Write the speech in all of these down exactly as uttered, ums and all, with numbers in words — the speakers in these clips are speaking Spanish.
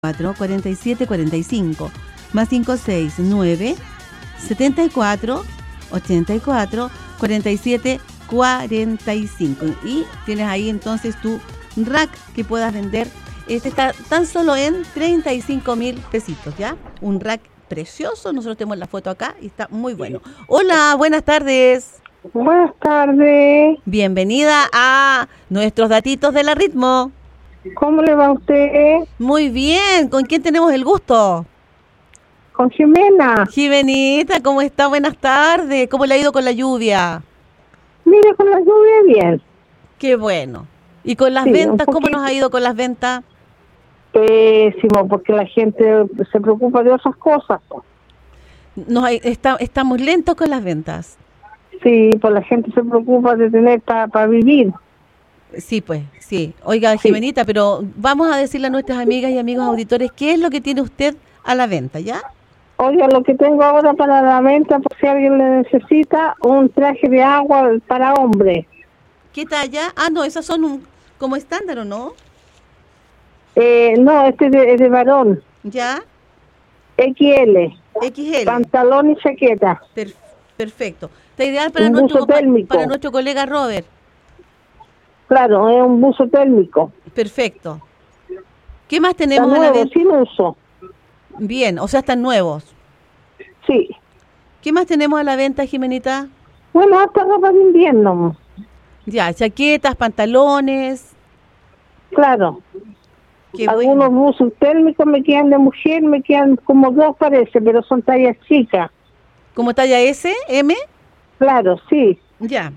cuatro, cuarenta y siete, cuarenta y cinco, más cinco seis nueve, setenta y cuatro, ochenta y cuatro, cuarenta y siete, cuarenta y cinco. Y tienes ahí entonces tu rack que puedas vender. Este está tan solo en treinta y cinco mil pesitos, ¿ya? Un rack precioso. Nosotros tenemos la foto acá y está muy bueno. Hola, buenas tardes. Buenas tardes. Bienvenida a nuestros datitos de la Ritmo. ¿Cómo le va a usted? Muy bien. ¿Con quién tenemos el gusto? Con Jimena. Jimenita, ¿cómo está? Buenas tardes. ¿Cómo le ha ido con la lluvia? Mire, con la lluvia bien. Qué bueno. ¿Y con las Sí, ventas? ¿Cómo poquito. nos ha ido con las ventas? Pésimo, porque la gente se preocupa de otras cosas. Nos ha- está, estamos lentos con las ventas. Sí, pues la gente se preocupa de tener para pa vivir. Sí, pues, sí. Oiga, Sí. Jimenita, pero vamos a decirle a nuestras amigas y amigos auditores qué es lo que tiene usted a la venta, ¿ya? Oiga, lo que tengo ahora para la venta, por si alguien le necesita, un traje de agua para hombre. ¿Qué talla? Ah, no, esas son un, como estándar, ¿o no? Eh, no, este es de, es de varón. ¿Ya? X L. X L. Pantalón y chaqueta. Per- perfecto. Está ideal para Un nuestro, buzo compa- térmico. para nuestro colega Robert. Claro, es un buzo térmico. Perfecto. ¿Qué más Está tenemos a la nuevo, venta? sin uso. Bien, o sea, están nuevos. Sí. ¿Qué más tenemos a la venta, Jimenita? Bueno, hasta ropa de invierno. Ya, chaquetas, pantalones. Claro. Qué Algunos bueno. buzos térmicos me quedan de mujer, me quedan como dos parece, pero son tallas chicas. ¿Como talla S, M? Claro, sí. Ya.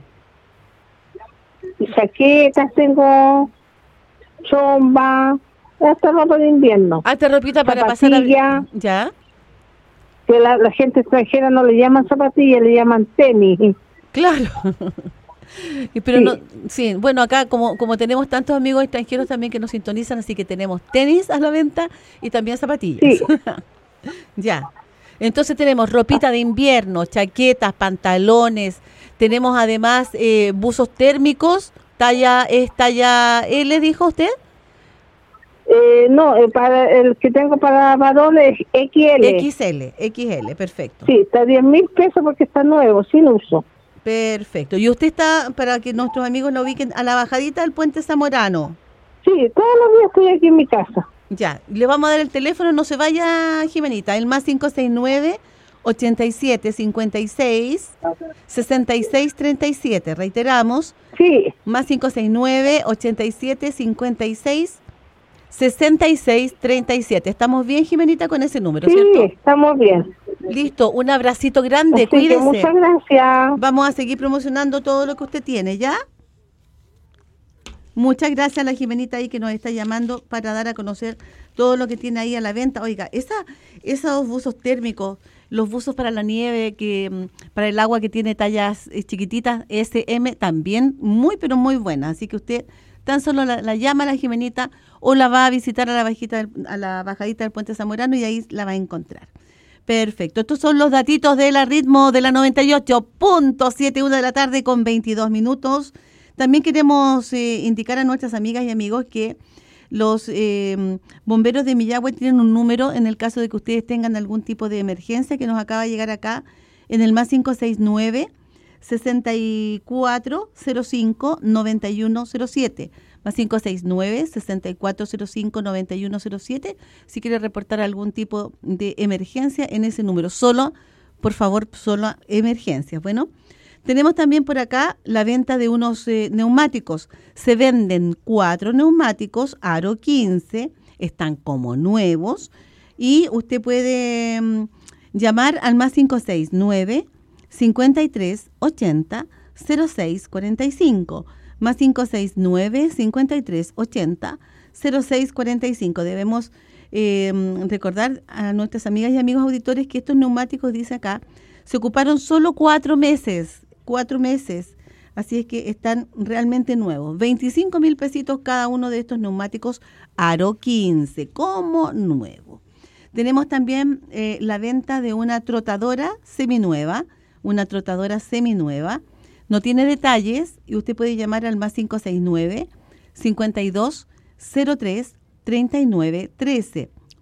Y chaquetas tengo, chomba, hasta ropa de invierno. Hasta ropita para pasar Zapatilla. a... Ya. Que la, la gente extranjera no le llaman zapatillas, le llaman tenis. Claro. Y Pero Sí. no, sí, bueno, acá como como tenemos tantos amigos extranjeros también que nos sintonizan, así que tenemos tenis a la venta y también zapatillas. Sí. Ya. Entonces tenemos ropita de invierno, chaquetas, pantalones, tenemos además eh, buzos térmicos, talla es talla L, dijo usted, Eh, no, eh, para el que tengo para varones X L. X L, X L, perfecto. Sí, está diez mil pesos porque está nuevo, sin uso. Perfecto. Y usted está, para que nuestros amigos lo ubiquen, a la bajadita del Puente Zamorano. Sí, todos los días estoy aquí en mi casa. Ya, le vamos a dar el teléfono, no se vaya, Jimenita, el más cinco seis nueve, ochenta y siete, cincuenta y seis, sesenta y seis, treinta y siete. Reiteramos, Sí, más cinco seis nueve, ochenta y siete, cincuenta y seis, sesenta y seis, treinta y siete. ¿Estamos bien, Jimenita, con ese número, sí, cierto? estamos bien. Listo, un abracito grande, Así que cuídese. muchas gracias. Vamos a seguir promocionando todo lo que usted tiene, ¿ya? Muchas gracias a la Jimenita ahí que nos está llamando para dar a conocer todo lo que tiene ahí a la venta. Oiga, esa, esos buzos térmicos, los buzos para la nieve, que mm, para el agua que tiene tallas eh, chiquititas, S M, también muy, pero muy buena. Así que usted tan solo la, la llama a la Jimenita o la va a visitar a la, bajita del- a la bajadita del Puente Zamorano y ahí la va a encontrar. Perfecto. Estos son los datitos de la Ritmo de la noventa y ocho punto siete, una de la tarde con veintidós minutos. También queremos eh, indicar a nuestras amigas y amigos que los eh, bomberos de Millagüe tienen un número en el caso de que ustedes tengan algún tipo de emergencia que nos acaba de llegar acá en el más cinco seis nueve, sesenta y cuatro cero cinco, noventa y uno cero siete. Más cinco seis nueve, sesenta y cuatro cero cinco, noventa y uno cero siete. Si quiere reportar algún tipo de emergencia en ese número. Solo, por favor, solo emergencias. Bueno, tenemos también por acá la venta de unos eh, neumáticos. Se venden cuatro neumáticos, aro quince, están como nuevos. Y usted puede mm, llamar al más cinco seis nueve, cincuenta y tres, ochenta, cero seis cuarenta y cinco. Más cinco seis nueve, cincuenta y tres, ochenta, cero seis cuarenta y cinco. Debemos eh, recordar a nuestras amigas y amigos auditores que estos neumáticos, dice acá, se ocuparon solo cuatro meses, cuatro meses. Así es que están realmente nuevos. veinticinco mil pesitos cada uno de estos neumáticos aro quince, como nuevo. Tenemos también eh, la venta de una trotadora seminueva, una trotadora seminueva. No tiene detalles y usted puede llamar al más cinco seis nueve, cincuenta y dos, cero tres, treinta y nueve, trece.